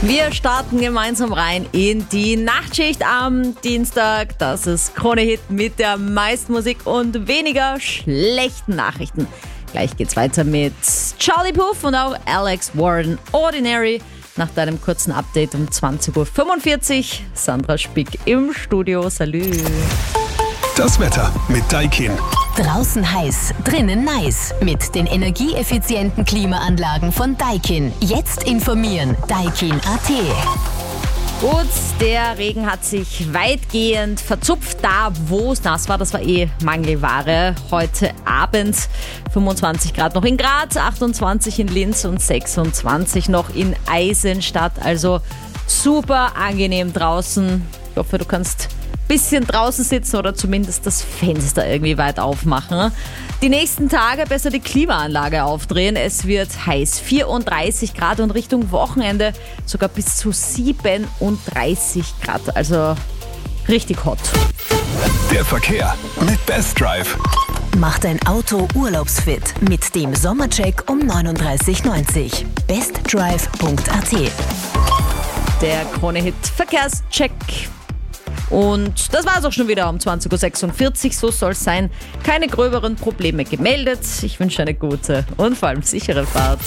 Wir starten gemeinsam rein in die Nachtschicht am Dienstag. Das ist Krone Hit mit der meisten Musik und weniger schlechten Nachrichten. Gleich geht's weiter mit Charlie Puth und auch Alex Warren, Ordinary. Nach deinem kurzen Update um 20.45 Uhr. Sandra Spick im Studio. Salü. Das Wetter mit Daikin. Draußen heiß, drinnen nice. Mit den energieeffizienten Klimaanlagen von Daikin. Jetzt informieren. Daikin.at. Gut, der Regen hat sich weitgehend verzupft. Da, wo es nass war, das war Mangelware. Heute Abend 25 Grad noch in Graz, 28 in Linz und 26 noch in Eisenstadt. Also super angenehm draußen. Ich hoffe, du kannst bisschen draußen sitzen oder zumindest das Fenster irgendwie weit aufmachen. Die nächsten Tage besser die Klimaanlage aufdrehen. Es wird heiß, 34 Grad und Richtung Wochenende sogar bis zu 37 Grad. Also richtig hot. Der Verkehr mit Best Drive. Mach dein Auto urlaubsfit mit dem Sommercheck um 39,90. bestdrive.at. Der Krone Hit Verkehrscheck. Und das war's auch schon wieder um 20.46 Uhr. So soll es sein. Keine gröberen Probleme gemeldet. Ich wünsche eine gute und vor allem sichere Fahrt.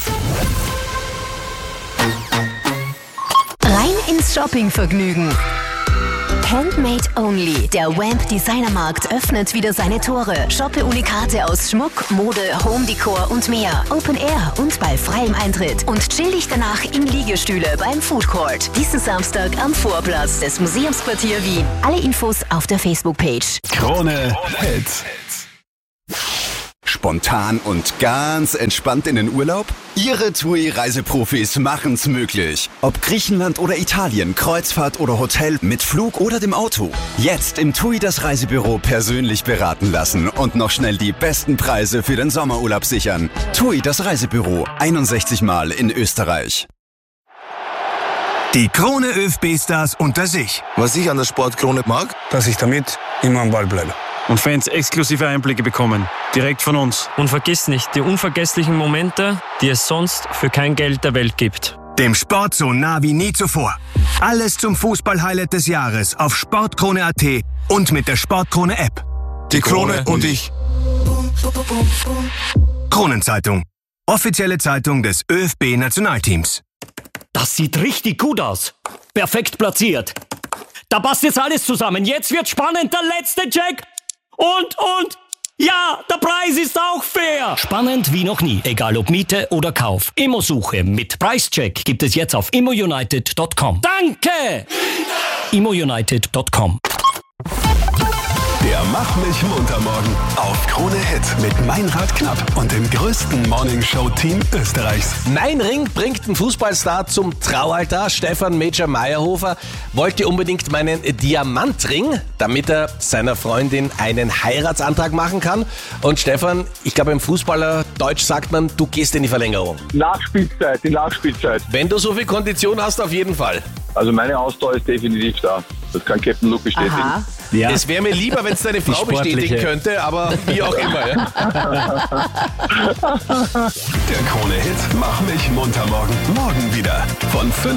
Rein ins Shoppingvergnügen. Handmade Only. Der Wamp Designermarkt öffnet wieder seine Tore. Shoppe Unikate aus Schmuck, Mode, Homedecor und mehr. Open Air und bei freiem Eintritt. Und chill dich danach in Liegestühle beim Food Court. Diesen Samstag am Vorplatz des Museumsquartier Wien. Alle Infos auf der Facebook-Page. Krone Hit. Spontan und ganz entspannt in den Urlaub? Ihre TUI-Reiseprofis machen's möglich. Ob Griechenland oder Italien, Kreuzfahrt oder Hotel, mit Flug oder dem Auto. Jetzt im TUI das Reisebüro persönlich beraten lassen und noch schnell die besten Preise für den Sommerurlaub sichern. TUI das Reisebüro, 61 Mal in Österreich. Die Krone ÖFB-Stars unter sich. Was ich an der Sportkrone mag, Dass ich damit immer am Ball bleibe. Und Fans exklusive Einblicke bekommen. Direkt von uns. Und vergiss nicht die unvergesslichen Momente, die es sonst für kein Geld der Welt gibt. Dem Sport so nah wie nie zuvor. Alles zum Fußball-Highlight des Jahres auf sportkrone.at und mit der Sportkrone-App. die Krone und ich. Kronenzeitung. Offizielle Zeitung des ÖFB-Nationalteams. Das sieht richtig gut aus. Perfekt platziert. Da passt jetzt alles zusammen. Jetzt wird spannend. Der letzte Check. Und. Ja, der Preis ist auch fair. Spannend wie noch nie. Egal ob Miete oder Kauf. Immosuche mit Preischeck gibt es jetzt auf immounited.com. Danke! immounited.com. Der Mach mich munter morgen auf Krone Hit mit Meinrad Knapp und dem größten Morningshow-Team Österreichs. Mein Ring bringt einen Fußballstar zum Traualtar. Stefan Major Meyerhofer wollte unbedingt meinen Diamantring, damit er seiner Freundin einen Heiratsantrag machen kann. Und Stefan, ich glaube im Fußballerdeutsch sagt man, du gehst in die Verlängerung. Die Nachspielzeit. Wenn du so viel Kondition hast, auf jeden Fall. Also meine Ausdauer ist definitiv da. Das kann Captain Luke bestätigen. Aha. Ja. Es wäre mir lieber, wenn es deine Frau bestätigen könnte, aber wie auch immer. Ja? Der Krone Hit Mach mich munter morgen. Morgen wieder von 5